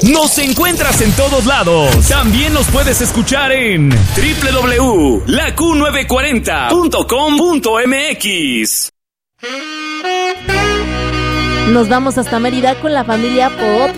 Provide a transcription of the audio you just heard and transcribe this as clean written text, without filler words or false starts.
Nos encuentras en todos lados. También nos puedes escuchar en www.laQ940.com.mx. Nos vamos hasta Mérida con la familia Pop